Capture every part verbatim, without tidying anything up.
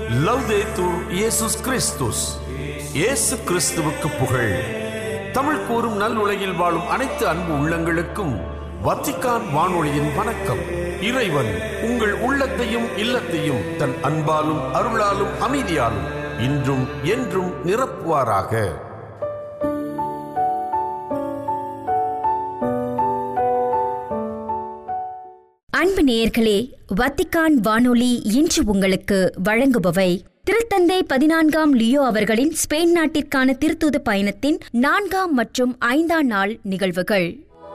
லவ்தேத்தூர் இயேசுஸ் கிறிஸ்துஸ். இயேசு கிறிஸ்துவுக்கு புகழ். தமிழ் கூறும் நல் உலகில் வாழும் அனைத்து அன்பு உள்ளங்களுக்கும் வத்திக்கான் வானொலியின் வணக்கம். இறைவன் உங்கள் உள்ளத்தையும் இல்லத்தையும் தன் அன்பாலும் அருளாலும் அமைதியாலும் இன்றும் என்றும் நிரப்புவாராக. அன்பு நேயர்களே, வத்திக்கான் வானொலி இன்று உங்களுக்கு வழங்குபவை திருத்தந்தை பதினான்காம் லியோ அவர்களின் ஸ்பெயின் நாட்டிற்கான திருத்தூது பயணத்தின் நான்காம் மற்றும் ஐந்தாம் நாள் நிகழ்வுகள்.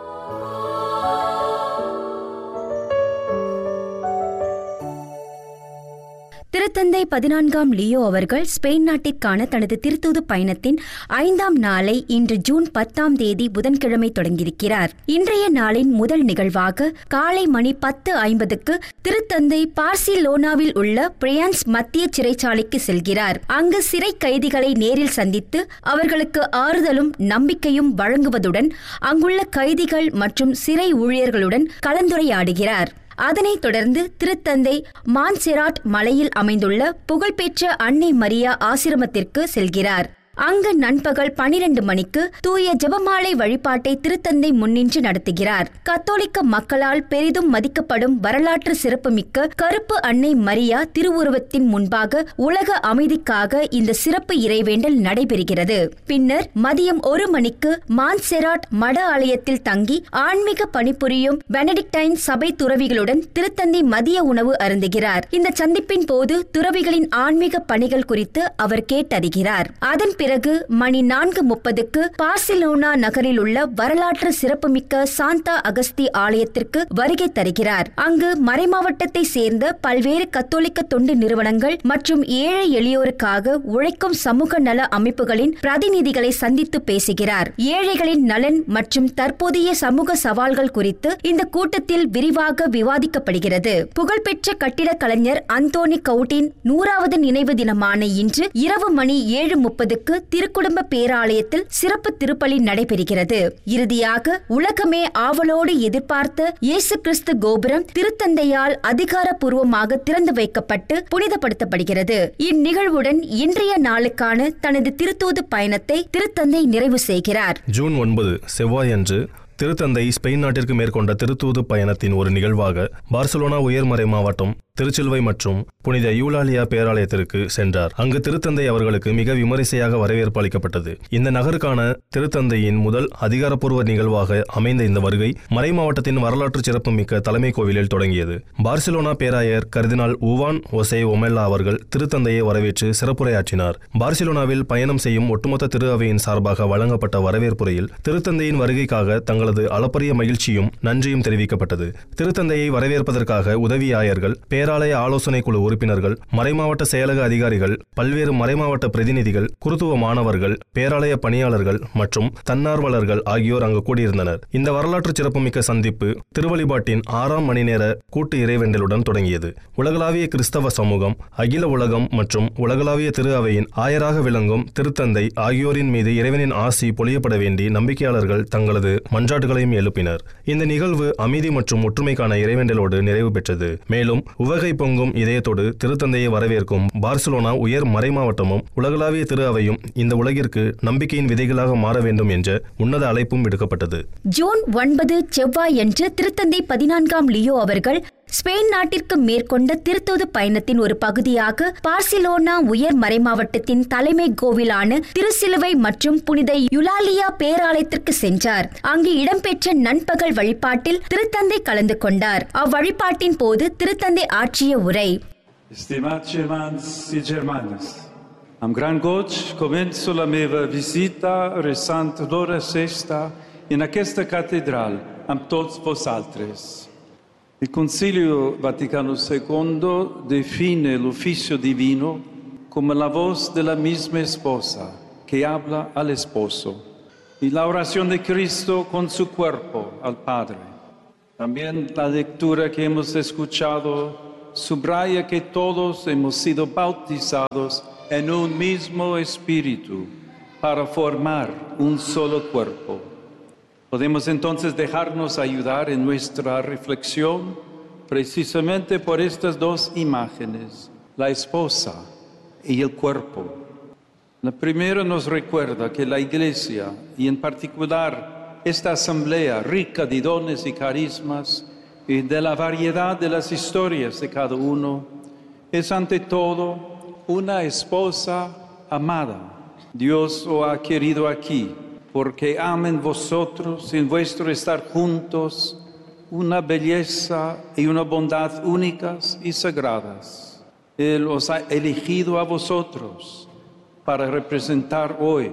திருத்தந்தை பதினான்காம் லியோ அவர்கள் ஸ்பெயின் நாட்டிற்கான தனது திருத்தூது பயணத்தின் ஐந்தாம் நாளை இன்று ஜூன் பத்தாம் தேதி புதன்கிழமை தொடங்கியிருக்கிறார். இன்றைய நாளின் முதல் நிகழ்வாக காலை மணி பத்து ஐம்பதுக்கு திருத்தந்தை பார்சிலோனாவில் உள்ள பிரியான்ஸ் மத்திய சிறைச்சாலைக்கு செல்கிறார். அங்கு சிறை கைதிகளை நேரில் சந்தித்து அவர்களுக்கு ஆறுதலும் நம்பிக்கையும் வழங்குவதுடன் அங்குள்ள கைதிகள் மற்றும் சிறை ஊழியர்களுடன் கலந்துரையாடுகிறார். அதனைத் தொடர்ந்து திருத்தந்தை மான்செராட் மலையில் அமைந்துள்ள புகழ்பெற்ற அன்னை மரியா ஆசிரமத்திற்கு செல்கிறார். அங்கு நண்பகல் பனிரெண்டு மணிக்கு தூய ஜெபமாலை வழிபாட்டை திருத்தந்தை முன்னின்று நடத்துகிறார். கத்தோலிக்க மக்களால் பெரிதும் மதிக்கப்படும் வரலாற்று சிறப்புமிக்க கருப்பு அன்னை மரியா திருவுருவத்தின் முன்பாக உலக அமைதிக்காக இந்த சிறப்பு இறைவேண்டல் நடைபெறுகிறது. பின்னர் மதியம் ஒரு மணிக்கு மான்செராட் மட ஆலயத்தில் தங்கி ஆன்மீக பணிபுரியும் பெனடிக்டைன் சபை துறவிகளுடன் திருத்தந்தை மதிய உணவு அருந்துகிறார். இந்த சந்திப்பின் போது துறவிகளின் ஆன்மீக பணிகள் குறித்து அவர் கேட்டறிகிறார். அதன் பிறகு மணி நான்கு முப்பதுக்கு பார்சிலோனா நகரில் உள்ள வரலாற்று சிறப்புமிக்க சாந்தா அகஸ்தி ஆலயத்திற்கு வருகை தருகிறார். அங்கு மறைமாவட்டத்தை சேர்ந்த பல்வேறு கத்தோலிக்க தொண்டு நிறுவனங்கள் மற்றும் ஏழை எளியோருக்காக உழைக்கும் சமூக நல அமைப்புகளின் பிரதிநிதிகளை சந்தித்து பேசுகிறார். ஏழைகளின் நலன் மற்றும் தற்போதைய சமூக சவால்கள் குறித்து இந்த கூட்டத்தில் விரிவாக விவாதிக்கப்படுகிறது. புகழ்பெற்ற கட்டிட கலைஞர் அந்தோனி கவுட்டின் நூறாவது நினைவு தினமான இன்று இரவு மணி ஏழு முப்பதுக்கு திருக்குடும்ப பேராலயத்தில் சிறப்பு திருப்பலி நடைபெறுகிறது. இறுதியாக உலகமே ஆவலோடு எதிர்பார்த்த இயேசு கிறிஸ்து கோபுரம் திருத்தந்தையால் அதிகாரப்பூர்வமாக திறந்து வைக்கப்பட்டு புனிதப்படுத்தப்படுகிறது. இந்நிகழ்வுடன் இன்றைய நாளுக்கான தனது திருத்தூது பயணத்தை திருத்தந்தை நிறைவு செய்கிறார். ஜூன் ஒன்பது செவ்வாயன்று திருத்தந்தை ஸ்பெயின் நாட்டிற்கு மேற்கொண்ட திருத்தூது பயணத்தின் ஒரு நிகழ்வாக பார்சிலோனா உயர்மறை மாவட்டம் திருச்சிலுவை மற்றும் புனித யூலாலியா பேராலயத்திற்கு சென்றார். அங்கு திருத்தந்தை அவர்களுக்கு மிக விமரிசையாக வரவேற்பு அளிக்கப்பட்டது. இந்த நகருக்கான திருத்தந்தையின் முதல் அதிகாரப்பூர்வ நிகழ்வாக அமைந்த இந்த வருகை மறை மாவட்டத்தின் வரலாற்று சிறப்புமிக்க தலைமை கோவிலில் தொடங்கியது. பார்சிலோனா பேராயர் கர்தினால் ஊவான் ஒசே ஒமெல்லா அவர்கள் திருத்தந்தையை வரவேற்று சிறப்புரையாற்றினார். பார்சிலோனாவில் பயணம் செய்யும் ஒட்டுமொத்த திரு அவையின் சார்பாக வழங்கப்பட்ட வரவேற்புரையில் திருத்தந்தையின் வருகைக்காக தங்களது அளப்பரிய மகிழ்ச்சியும் நன்றியும் தெரிவிக்கப்பட்டது. திருத்தந்தையை வரவேற்பதற்காக உதவி ஆயர்கள், பேராலய ஆலோசனை குழு உறுப்பினர்கள், மறைமாவட்ட செயலக அதிகாரிகள், பல்வேறு மறைமாவட்ட பிரதிநிதிகள், குருத்துவ மாணவர்கள், பேராலய பணியாளர்கள் மற்றும் தன்னார்வலர்கள் ஆகியோர் அங்கு கூடியிருந்தனர். இந்த வரலாற்று சிறப்புமிக்க சந்திப்பு திருவழிபாட்டின் ஆறாம் மணி நேர கூட்டு இறைவேண்டலுடன் தொடங்கியது. உலகளாவிய கிறிஸ்தவ சமூகம், அகில உலகம் மற்றும் உலகளாவிய திரு அவையின் ஆயராக விளங்கும் திருத்தந்தை ஆகியோரின் மீது இறைவனின் ஆசி பொழியப்பட வேண்டி நம்பிக்கையாளர்கள் தங்களது மன்றாட்டுகளையும் எழுப்பினர். இந்த நிகழ்வு அமைதி மற்றும் ஒற்றுமைக்கான இறைவேண்டலோடு நிறைவு பெற்றது. மேலும் உவகை பொங்கும் இதயத்தோடு திருத்தந்தையை வரவேற்கும் பார்சிலோனா உயர் மறை மாவட்டமும் உலகளாவிய திரு அவையும் இந்த உலகிற்கு நம்பிக்கையின் விதைகளாக மாற வேண்டும் என்ற உன்னத அழைப்பும் விடுக்கப்பட்டது. ஜூன் ஒன்பது செவ்வாயன்று திருத்தந்தை பதினான்காம் லியோ அவர்கள் ஸ்பெயின் நாட்டிற்கு மேற்கொண்ட திருத்தூது பயணத்தின் ஒரு பகுதியாக பார்சிலோனா உயர் மறைமாவட்டத்தின் தலைமை கோவிலான திருச்சிலுவை மற்றும் புனித யுலாலியா பேராலயத்திற்கு சென்றார். அங்கு இடம்பெற்ற நண்பகல் வழிபாட்டில் திருத்தந்தை கலந்து கொண்டார். அவ்வழிபாட்டின் போது திருத்தந்தை ஆற்றிய உரை: Estimați germans e germanes, am gran goig començo la meva visita resant l'ora sesta in aquesta catedral amb tots vosaltres. Il Concilio Vaticano secondo define l'ufficio divino come la voz de la misma esposa que habla al esposo y la oración de Cristo con su cuerpo al Padre. También la lectura que hemos escuchado subraya que todos hemos sido bautizados en un mismo espíritu para formar un solo cuerpo. Podemos entonces dejarnos ayudar en nuestra reflexión precisamente por estas dos imágenes, la esposa y el cuerpo. La primera nos recuerda que la Iglesia, y en particular esta asamblea rica de dones y carismas y de la variedad de las historias de cada uno, es ante todo una esposa amada. Dios os ha querido aquí, porque amen vosotros en vuestro estar juntos una belleza y una bondad únicas y sagradas. Él os ha elegido a vosotros para representar hoy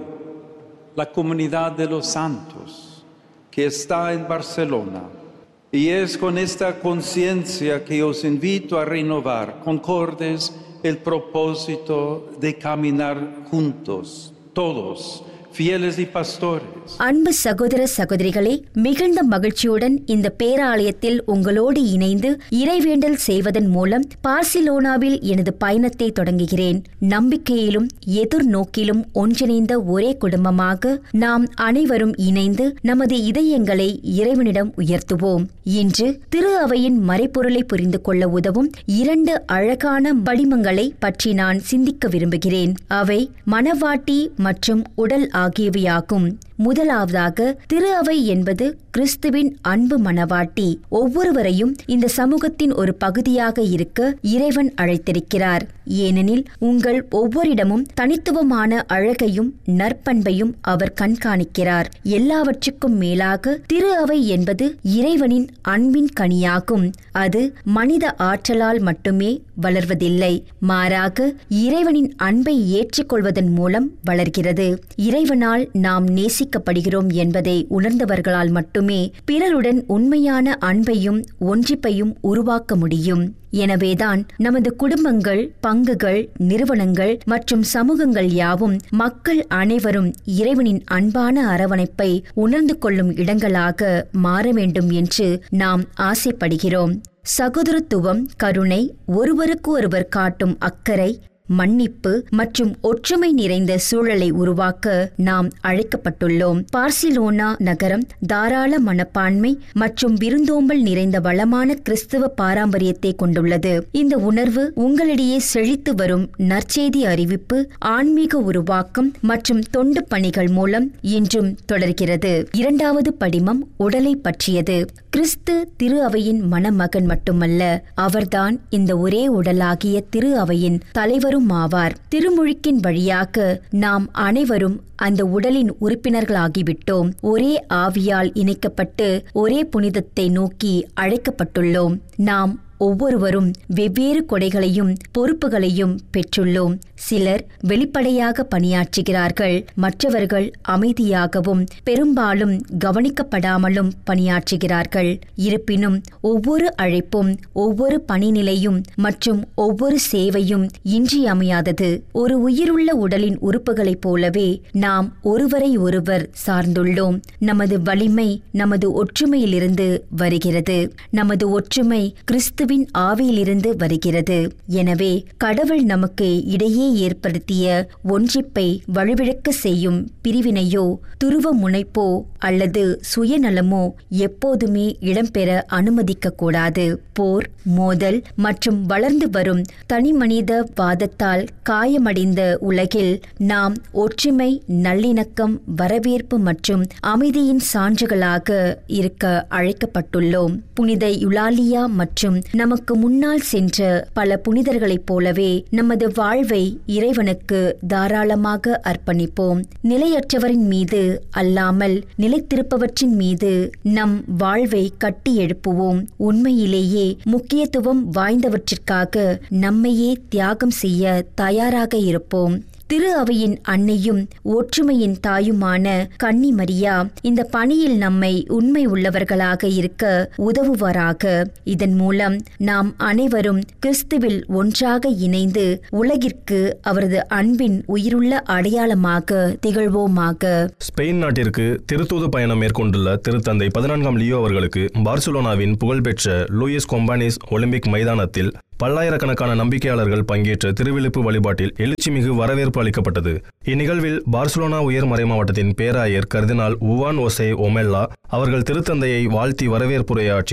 la comunidad de los santos que está en Barcelona. Y es con esta conciencia que os invito a renovar, concordes, el propósito de caminar juntos, todos, fieles y pastores. அன்பு சகோதர சகோதரிகளே, மிகுந்த மகிழ்ச்சியுடன் இந்த பேராலயத்தில் உங்களோடு இணைந்து இறைவேண்டல் செய்வதன் மூலம் பார்சிலோனாவில் எனது பயணத்தை தொடங்குகிறேன். நம்பிக்கையிலும் எதிர்நோக்கிலும் ஒன்றிணைந்த ஒரே குடும்பமாக நாம் அனைவரும் இணைந்து நமது இதயங்களை இறைவனிடம் உயர்த்துவோம். இன்று திரு அவையின் மறைப்பொருளை புரிந்து கொள்ள உதவும் இரண்டு அழகான படிமங்களை பற்றி நான் சிந்திக்க விரும்புகிறேன். அவை மணவாட்டி மற்றும் உடல் ஆகியவையாகும். முதலாவதாக, திரு அவை என்பது கிறிஸ்துவின் அன்பு மணவாட்டி. ஒவ்வொருவரையும் இந்த சமூகத்தின் ஒரு பகுதியாக இருக்க இறைவன் அழைத்திருக்கிறார். ஏனெனில் உங்கள் ஒவ்வொருடமும் தனித்துவமான அழகையும் நற்பண்பையும் அவர் கண்காணிக்கிறார். எல்லாவற்றுக்கும் மேலாக திரு அவை என்பது இறைவனின் அன்பின் கனியாகும். அது மனித ஆற்றலால் மட்டுமே வளர்வதில்லை, மாறாக இறைவனின் அன்பை ஏற்றுக்கொள்வதன் மூலம் வளர்கிறது. இறைவனால் நாம் நேசிக்கப்படுகிறோம் என்பதை உணர்ந்தவர்களால் மட்டுமே பிறருடன் உண்மையான அன்பையும் ஒன்றிப்பையும் உருவாக்க முடியும். எனவேதான் நமது குடும்பங்கள், பங்குகள், நிறுவனங்கள் மற்றும் சமூகங்கள் யாவும் மக்கள் அனைவரும் இறைவனின் அன்பான அரவணைப்பை உணர்ந்து கொள்ளும் இடங்களாக மாற வேண்டும் என்று நாம் ஆசைப்படுகிறோம். சகோதரத்துவம், கருணை, ஒருவருக்கு ஒருவர் காட்டும் அக்கறை, மன்னிப்பு மற்றும் ஒற்றுமை நிறைந்த சூழலை உருவாக்க நாம் அழைக்கப்பட்டுள்ளோம். பார்சிலோனா நகரம் தாராள மனப்பான்மை மற்றும் விருந்தோம்பல் நிறைந்த வளமான கிறிஸ்தவ பாரம்பரியத்தை கொண்டுள்ளது. இந்த உணர்வு உங்களிடையே செழித்து வரும் நற்செய்தி அறிவிப்பு, ஆன்மீக உருவாக்கம் மற்றும் தொண்டு பணிகள் மூலம் இன்றும் தொடர்கிறது. இரண்டாவது படிமம் உடலை பற்றியது. கிறிஸ்து திரு அவையின் மணமகன் மட்டுமல்ல, அவர்தான் இந்த ஒரே உடலாகிய திரு அவையின் தலைவரும் ஆவார். திருமுழுக்கின் வழியாக நாம் அனைவரும் அந்த உடலின் உறுப்பினர்களாகிவிட்டோம். ஒரே ஆவியால் இணைக்கப்பட்டு ஒரே புனிதத்தை நோக்கி அழைக்கப்பட்டுள்ளோம். நாம் ஒவ்வொருவரும் வெவ்வேறு கொடைகளையும் பொறுப்புகளையும் பெற்றுள்ளோம். சிலர் வெளிப்படையாக பணியாற்றுகிறார்கள், மற்றவர்கள் அமைதியாகவும் பெரும்பாலும் கவனிக்கப்படாமலும் பணியாற்றுகிறார்கள். இருப்பினும் ஒவ்வொரு அழைப்பும், ஒவ்வொரு பணிநிலையும் மற்றும் ஒவ்வொரு சேவையும் இன்றியமையாதது. ஒரு உயிருள்ள உடலின் உறுப்புகளைப் போலவே நாம் ஒருவரை ஒருவர் சார்ந்துள்ளோம். நமது வலிமை நமது ஒற்றுமையிலிருந்து வருகிறது. நமது ஒற்றுமை கிறிஸ்து ஆவியிலிருந்து வருகிறது. எனவே கடவுள் நமக்கு இடையே ஏற்படுத்திய ஒன்றிப்பை வலுவிழக்க செய்யும் பிரிவினையோ, துருவ முனைப்போ அல்லது சுயநலமோ எப்போதுமே இடம்பெற அனுமதிக்க கூடாது. போர், மோதல் மற்றும் வளர்ந்து வரும் தனிமனித வாதத்தால் காயமடைந்த உலகில் நாம் ஒற்றுமை, நல்லிணக்கம், வரவேற்பு மற்றும் அமைதியின் சான்றுகளாக இருக்க அழைக்கப்பட்டுள்ளோம். புனித யுலாலியா மற்றும் நமக்கு முன்னால் சென்ற பல புனிதர்களைப் போலவே நமது வாழ்வை இறைவனுக்கு தாராளமாக அர்ப்பணிப்போம். நிலையற்றவரின் மீது அல்லாமல் நிலைத்திருப்பவற்றின் மீது நம் வாழ்வை கட்டி எழுப்புவோம். உண்மையிலேயே முக்கியத்துவம் வாய்ந்தவற்றிற்காக நம்மையே தியாகம் செய்ய தயாராக இருப்போம். திரு அவையின் அன்னையும் ஒற்றுமையின் தாயுமான கன்னி மரியா இந்த பணியில் நம்மை உண்மை உள்ளவர்களாக இருக்க உதவுவாராக. இதன் மூலம் நாம் அனைவரும் கிறிஸ்துவில் ஒன்றாக இணைந்து உலகிற்கு அவரது அன்பின் உயிருள்ள அடையாளமாக திகழ்வோமாக. ஸ்பெயின் நாட்டிற்கு திருத்தூது பயணம் மேற்கொண்டுள்ள திருத்தந்தை பதினான்காம் லியோ அவர்களுக்கு பார்சிலோனாவின் புகழ்பெற்ற லூயிஸ் கொம்பானிஸ் ஒலிம்பிக் மைதானத்தில் பல்லாயிரக்கணக்கான நம்பிக்கையாளர்கள் பங்கேற்ற திருவிழிப்பு வழிபாட்டில் எழுச்சிமிகு வரவேற்பு அளிக்கப்பட்டது. இந்நிகழ்வில் பார்சிலோனா உயர் மறைமாவட்டத்தின் பேராயர் கர்தினால் உவான் ஓசே ஒமெல்லா அவர்கள் திருத்தந்தையை வாழ்த்தி வரவேற்புரையாற்றினார்.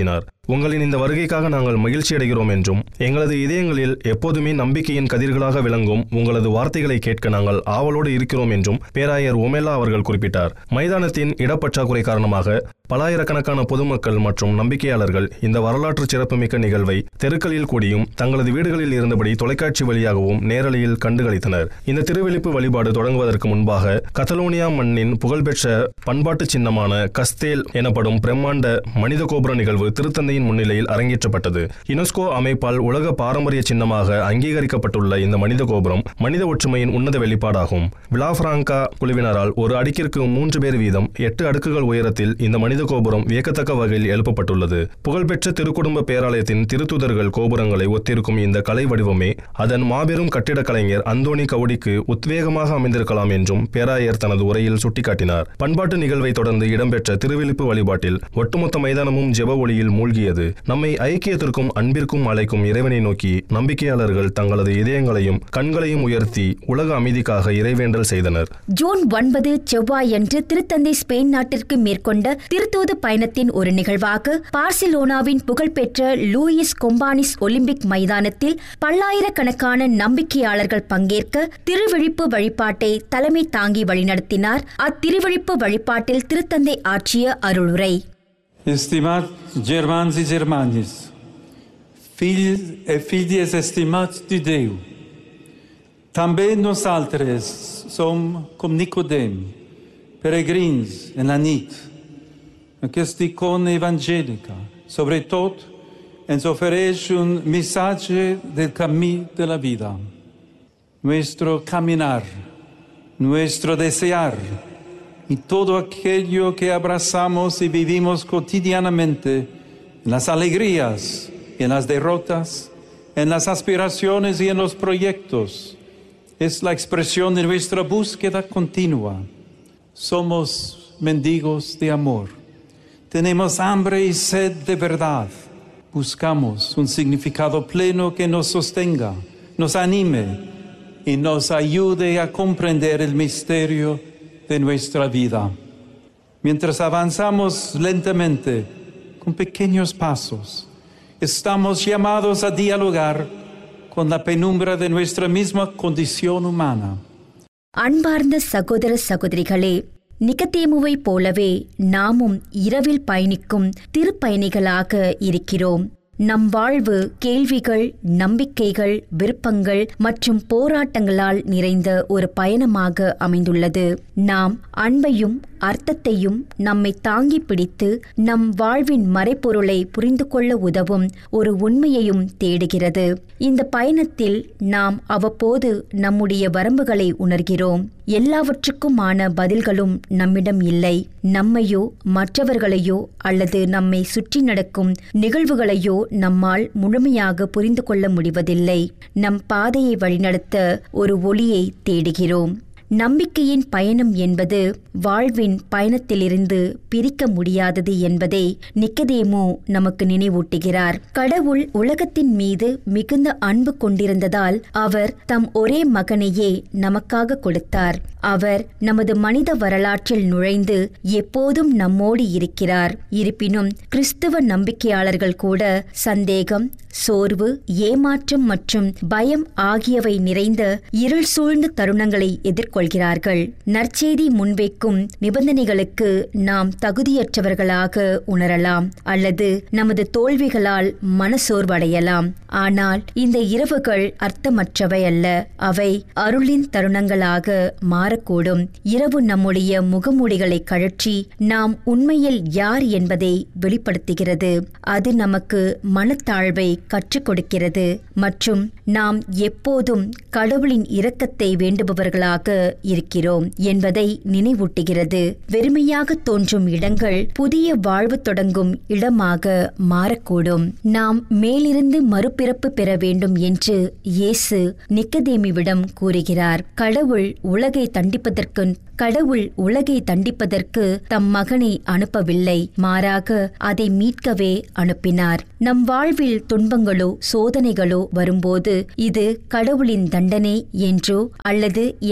உங்களின் இந்த வருகைக்காக நாங்கள் மகிழ்ச்சி அடைகிறோம் என்றும் எங்களது இதயங்களில் எப்போதுமே நம்பிக்கையின் கதிர்களாக விளங்கும் உங்களது வார்த்தைகளை கேட்க நாங்கள் ஆவலோடு இருக்கிறோம் என்றும் பேராயர் ஒமெல்லா அவர்கள் குறிப்பிட்டார். மைதானத்தின் இடப்பற்றாக்குறை காரணமாக பலாயிரக்கணக்கான பொதுமக்கள் மற்றும் நம்பிக்கையாளர்கள் இந்த வரலாற்று சிறப்புமிக்க நிகழ்வை தெருக்களில் கூடியும் தங்களது வீடுகளில் இருந்தபடி தொலைக்காட்சி வழியாகவும் நேரலையில் கண்டுகளித்தனர். இந்த திருவெளிப்பு வழிபாடு தொடங்குவதற்கு முன்பாக கத்தலோனியா மண்ணின் புகழ்பெற்ற பண்பாட்டு சின்னமான கஸ்தேல் எனப்படும் பிரம்மாண்ட மனித கோபுர நிகழ்வு திருத்தந்தையின் முன்னிலையில் அரங்கேற்றப்பட்டது. யுனெஸ்கோ அமைப்பால் உலக பாரம்பரிய சின்னமாக அங்கீகரிக்கப்பட்டுள்ள இந்த மனித கோபுரம் மனித ஒற்றுமையின் உன்னத வெளிப்பாடாகும். விலாஃபிராங்கா குழுவினரால் ஒரு அடுக்கிற்கு மூன்று பேர் வீதம் எட்டு அடுக்குகள் உயரத்தில் இந்த மனித கோபுரம் வியக்கத்தக்க வகையில் எழுப்பப்பட்டுள்ளது. புகழ்பெற்ற திருக்குடும்ப பேராலயத்தின் திருத்துதர்கள் கோபுரங்களை ஒத்திருக்கும் இந்த கலை வடிவமே அதன் மாபெரும் கட்டிட கலைஞர் அந்தோனி கவுடிக்கு உத்வேகமாக அமைந்திருக்கலாம் என்றும் பேராயர் தனது உரையில் சுட்டிக்காட்டினார். பண்பாட்டு நிகழ்வை தொடர்ந்து இடம்பெற்ற திருவெளிப்பு வழிபாட்டில் ஒட்டுமொத்த மைதானமும் ஜெப ஒளியில் மூழ்கியது. நம்மை ஐக்கியத்திற்கும் அன்பிற்கும் அழைக்கும் இறைவனை நோக்கி நம்பிக்கையாளர்கள் தங்களது இதயங்களையும் கண்களையும் உயர்த்தி உலக அமைதிக்காக இறைவேண்டல் செய்தனர். ஜூன் ஒன்பது செவ்வாயன்று திருத்தந்தை ஸ்பெயின் நாட்டிற்கு மேற்கொண்ட திருத்தூது பயணத்தின் ஒரு நிகழ்வாக பார்சிலோனாவின் புகழ்பெற்ற லூயிஸ் கொம்பானிஸ் ஒலிம்பிக் மைதானத்தில் பல்லாயிரக்கணக்கான நம்பிக்கையாளர்கள் பங்கேற்க திருவிழிப்பு வழிபாட்டை தலைமை தாங்கி வழிநடத்தினார். அத்திருவிழிப்பு வழிபாட்டில் திருத்தந்தை ஆற்றிய அருளுரை. Estimați germans e germanes, filhos e filhas estimados de Deus, também nós altres somos como Nicodem, peregrins na nit, aquesta icona evangélica, sobretot ens ofereix un missatge del camí de la vida. Nuestro caminar, nuestro desear y todo aquello que abrazamos y vivimos cotidianamente, en las alegrías y en las derrotas, en las aspiraciones y en los proyectos, es la expresión de nuestra búsqueda continua. Somos mendigos de amor. Tenemos hambre y sed de verdad. Buscamos un significado pleno que nos sostenga, nos anime y nos ayude a comprender el misterio de nuestra vida. Mientras avanzamos lentamente, con pequeños pasos, estamos llamados a dialogar con la penumbra de nuestra misma condición humana. அன்பார்ந்த சகோதர சகோதரிகளே, நிகதேமுவை போலவே நாமும் இரவில் பயணிக்கும் திருப்பயணிகளாக இருக்கிறோம். நம் வாழ்வு கேள்விகள், நம்பிக்கைகள், விருப்பங்கள் மற்றும் போராட்டங்களால் நிறைந்த ஒரு பயணமாக அமைந்துள்ளது. நாம் அன்பையும் அர்த்தத்தையும் நம்மை தாங்கி பிடித்து நம் வாழ்வின் மறைப்பொருளை புரிந்து கொள்ள உதவும் ஒரு உண்மையையும் தேடுகிறது. இந்த பயணத்தில் நாம் அவ்வப்போது நம்முடைய வரம்புகளை உணர்கிறோம். எல்லாவற்றுக்குமான பதில்களும் நம்மிடம் இல்லை. நம்மையோ மற்றவர்களையோ அல்லது நம்மை சுற்றி நடக்கும் நிகழ்வுகளையோ நம்மால் முழுமையாக புரிந்து கொள்ள முடிவதில்லை. நம் பாதையை வழிநடத்த ஒரு ஒளியை தேடுகிறோம். நம்பிக்கையின் பயணம் என்பது வாழ்வின் பயணத்திலிருந்து பிரிக்க முடியாதது என்பதை நிக்கதேமு நமக்கு நினைவூட்டுகிறார். கடவுள் உலகத்தின் மீது மிகுந்த அன்பு கொண்டிருந்ததால் அவர் தம் ஒரே மகனையே நமக்காக கொடுத்தார். அவர் நமது மனித வரலாற்றில் நுழைந்து எப்போதும் நம்மோடு இருக்கிறார். இருப்பினும் கிறிஸ்துவ நம்பிக்கையாளர்கள் கூட சந்தேகம், சோர்வு, ஏமாற்றம் மற்றும் பயம் ஆகியவை நிறைந்த இருள் சூழ்ந்த தருணங்களை எதிர்கொள்கிறார்கள். நற்செய்தி முன்வைக்கும் நிபந்தனைகளுக்கு நாம் தகுதியற்றவர்களாக உணரலாம் அல்லது நமது தோல்விகளால் மனசோர்வடையலாம். ஆனால் இந்த இரவுகள் அர்த்தமற்றவை அல்ல. அவை அருளின் தருணங்களாக மாறக்கூடும். இரவு நம்முடைய முகமூடிகளை கழற்றி நாம் உண்மையில் யார் என்பதை வெளிப்படுத்துகிறது. அது நமக்கு மனத்தாழ்வை கற்றுக் கொடுக்கிறது மற்றும் நாம் எப்போதும் கடவுளின் இரக்கத்தை வேண்டுபவர்களாக இருக்கிறோம் என்பதை நினைவூட்டுகிறது. வெறுமையாக தோன்றும் இடங்கள் புதிய வாழ்வு தொடங்கும் இடமாக மாறக்கூடும். நாம் மேலிருந்து மறுபிறப்பு பெற வேண்டும் என்று இயேசு நிக்கதேமுவிடம் கூறுகிறார். கடவுள் உலகை தண்டிப்பதற்கு கடவுள் உலகை தண்டிப்பதற்கு தம் மகனை அனுப்பவில்லை, மாறாக அதை மீட்கவே அனுப்பினார். நம் வாழ்வில் துன்பங்களோ சோதனைகளோ வரும்போது இது கடவுளின் தண்டனை என்றோ அல்லது என் வாழ்க்கை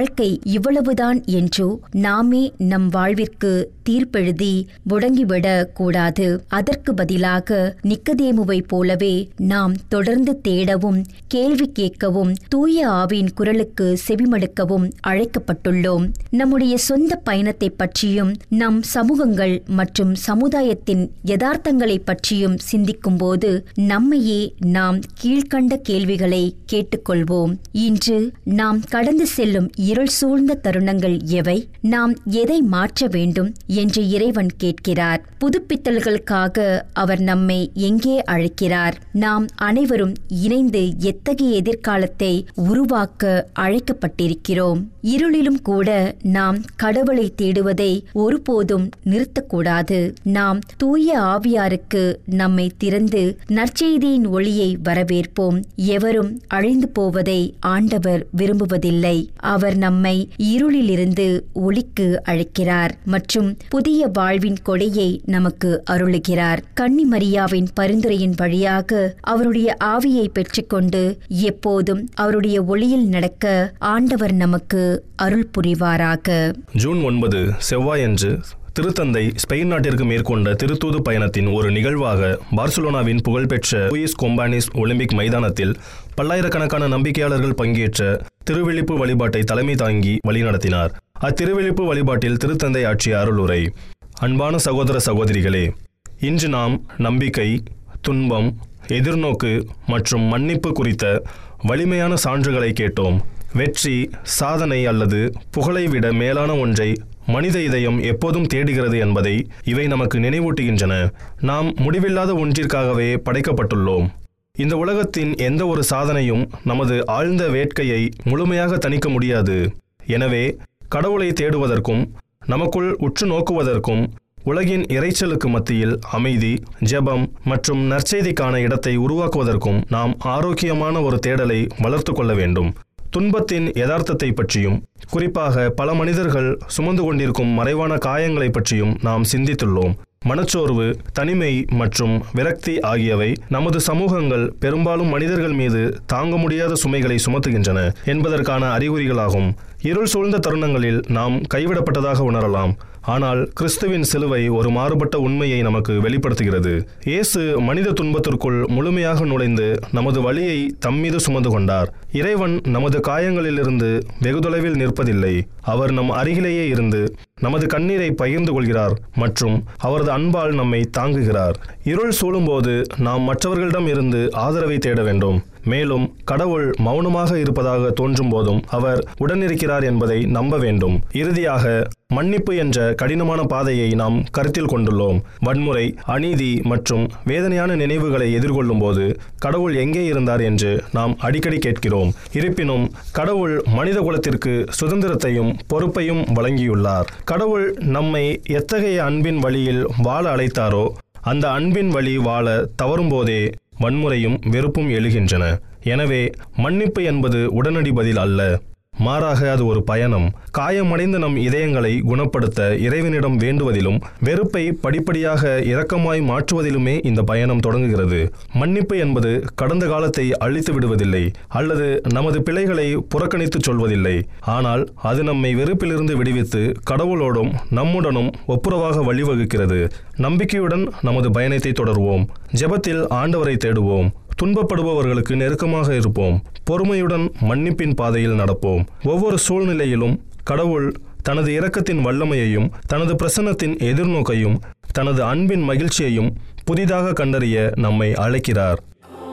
வாழ்க்கை இவ்வளவுதான் என்றோ நாமே நம் வாழ்விற்கு தீர்ப்பெழுதி முடங்கிவிடக் கூடாது. அதற்கு பதிலாக நிக்கதேமுவை போலவே நாம் தொடர்ந்து தேடவும், கேள்வி கேட்கவும், தூய ஆவியின் குரலுக்கு செவிமடுக்கவும் அழைக்கப்பட்டுள்ளோம். நம்முடைய சொந்த பயணத்தை பற்றியும் நம் சமூகங்கள் மற்றும் சமுதாயத்தின் யதார்த்தங்களை பற்றியும் சிந்திக்கும் போது நம்மையே நாம் கீழ்கண்ட கேள்விகளை கேட்டுக்கொள்வோம். இன்று நாம் கடந்து செல்லும் இருள் சூழ்ந்த தருணங்கள் எவை? நாம் எதை மாற்ற வேண்டும் என்று இறைவன் கேட்கிறார். புதுப்பித்தல்களுக்காக அவர் நம்மை எங்கே அழைக்கிறார்? நாம் அனைவரும் இணைந்து எத்தகைய எதிர்காலத்தை உருவாக்க அழைக்கப்பட்டிருக்கிறோம். இருளிலும் கூட நாம் கடவுளை தேடுவதை ஒருபோதும் நிறுத்தக்கூடாது. நாம் தூய ஆவியாருக்கு நம்மை திறந்து நற்செய்தியின் ஒளியை வரவேற்போம். எவரும் அழிந்து போவதை ஆண்டவர் விரும்புவதில்லை. அவர் நம்மை இருளிலிருந்து ஒளிக்கு அழைக்கிறார் மற்றும் புதிய வாழ்வின் கொடையை நமக்கு அருளுகிறார். கன்னி மரியாவின் பரிந்துரையின் வழியாக அவருடைய ஆவியை பெற்றுக்கொண்டு எப்போதும் அவருடைய ஒளியில் நடக்க ஆண்டவர் நமக்கு அருள் புரிவாராக. ஜூன் ஒன்பது செவ்வாயன்று திருத்தந்தை ஸ்பெயின் நாட்டிற்கு மேற்கொண்ட திருத்தூது பயணத்தின் ஒரு நிகழ்வாக பார்சிலோனாவின் புகழ்பெற்ற லூயிஸ் கொம்பானிஸ் ஒலிம்பிக் மைதானத்தில் பல்லாயிரக்கணக்கான நம்பிக்கையாளர்கள் பங்கேற்ற திருவிழிப்பு வழிபாட்டை தலைமை தாங்கி வழிநடத்தினார். அத்திருவிழிப்பு வழிபாட்டில் திருத்தந்தை ஆற்றிய அருளுரை. அன்பான சகோதர சகோதரிகளே, இன்று நாம் நம்பிக்கை, துன்பம், எதிர்நோக்கு மற்றும் மன்னிப்பு குறித்த வலிமையான சான்றுகளை கேட்டோம். வெற்றி, சாதனை அல்லது புகழை விட மேலான ஒன்றை மனித இதயம் எப்போதும் தேடுகிறது என்பதை இவை நமக்கு நினைவூட்டுகின்றன. நாம் முடிவில்லாத ஒன்றிற்காகவே படைக்கப்பட்டுள்ளோம். இந்த உலகத்தின் எந்த ஒரு சாதனையும் நமது ஆழ்ந்த வேட்கையை முழுமையாக தணிக்க முடியாது. எனவே கடவுளை தேடுவதற்கும் நமக்குள் உற்று நோக்குவதற்கும் உலகின் இரைச்சலுக்கு மத்தியில் அமைதி, ஜெபம் மற்றும் நற்செய்திக்கான இடத்தை உருவாக்குவதற்கும் நாம் ஆரோக்கியமான ஒரு தேடலை வளர்த்து கொள்ள வேண்டும். துன்பத்தின் யதார்த்தத்தை பற்றியும் குறிப்பாக பல மனிதர்கள் சுமந்து கொண்டிருக்கும் மறைவான காயங்களை பற்றியும் நாம் சிந்தித்துள்ளோம். மனச்சோர்வு, தனிமை மற்றும் விரக்தி ஆகியவை நமது சமூகங்கள் பெரும்பாலும் மனிதர்கள் மீது தாங்க முடியாத சுமைகளை சுமத்துகின்றன என்பதற்கான அறிகுறிகளாகும். இருள் சூழ்ந்த தருணங்களில் நாம் கைவிடப்பட்டதாக உணரலாம். ஆனால் கிறிஸ்துவின் சிலுவை ஒரு மாறுபட்ட உண்மையை நமக்கு வெளிப்படுத்துகிறது. இயேசு மனித துன்பத்திற்குள் முழுமையாக நுழைந்து நமது வலியை தம்மீது சுமந்து கொண்டார். இறைவன் நமது காயங்களிலிருந்து வெகு தொலைவில் நிற்பதில்லை. அவர் நம் அருகிலேயே இருந்து நமது கண்ணீரை பகிர்ந்து கொள்கிறார் மற்றும் அவரது அன்பால் நம்மை தாங்குகிறார். இருள் சூழும்போது நாம் மற்றவர்களிடம் இருந்து ஆதரவை தேட வேண்டும். மேலும் கடவுள் மௌனமாக இருப்பதாக தோன்றும் போதும் அவர் உடனிருக்கிறார் என்பதை நம்ப வேண்டும். இறுதியாக மன்னிப்பு என்ற கடினமான பாதையை நாம் கருத்தில் கொண்டுள்ளோம். வன்முறை, அநீதி மற்றும் வேதனையான நினைவுகளை எதிர்கொள்ளும் போது கடவுள் எங்கே இருந்தார் என்று நாம் அடிக்கடி கேட்கிறோம். இருப்பினும் கடவுள் மனித குலத்திற்கு சுதந்திரத்தையும் பொறுப்பையும் வழங்கியுள்ளார். கடவுள் நம்மை எத்தகைய அன்பின் வழியில் வாழ அழைத்தாரோ அந்த அன்பின் வழி வாழ தவறும்போதே வன்முறையும் வெறுப்பும் எழுகின்றன. எனவே மன்னிப்பு என்பது உடனடி பதில் அல்ல, மாறாக அது ஒரு பயணம். காயமடைந்த நம் இதயங்களை குணப்படுத்த இறைவனிடம் வேண்டுவதிலும் வெறுப்பை படிப்படியாக இரக்கமாய் மாற்றுவதிலுமே இந்த பயணம் தொடங்குகிறது. மன்னிப்பு என்பது கடந்த காலத்தை அழித்து விடுவதில்லை அல்லது நமது பிழைகளை புறக்கணித்து சொல்வதில்லை. ஆனால் அது நம்மை வெறுப்பிலிருந்து விடுவித்து கடவுளோடும் நம்முடனும் ஒப்புரவாக வழிவகுக்கிறது. நம்பிக்கையுடன் நமது பயணத்தை தொடர்வோம். ஜெபத்தில் ஆண்டவரை தேடுவோம். துன்பப்படுபவர்களுக்கு நெருக்கமாக இருப்போம். பொறுமையுடன் மன்னிப்பின் பாதையில் நடப்போம். ஒவ்வொரு சூழ்நிலையிலும் கடவுள் தனது இரக்கத்தின் வல்லமையையும் தனது பிரசன்னத்தின் எதிர்நோக்கையும் தனது அன்பின் மகிழ்ச்சியையும் புதிதாக கண்டறிய நம்மை அழைக்கிறார்.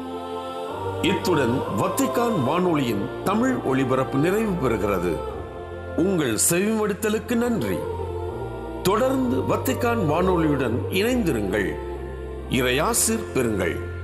இத்துடன் வத்திக்கான் வானொலியின் தமிழ் ஒளிபரப்பு நிறைவு பெறுகிறது. உங்கள் செவிமடுத்தலுக்கு நன்றி. தொடர்ந்து வத்திக்கான் வானொலியுடன் இணைந்திருங்கள். இறையாசிர் பெறுங்கள்.